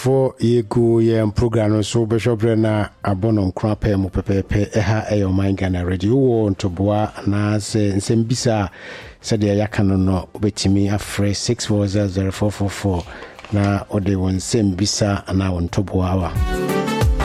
For ye go ye program so Bishop na abono nkra mu pepepe eha eyo man Ghana radio wo ntoboa na se nsembisa se de yaka no obetimi afre 64004444 na ode won sembisa na won ntoboa wa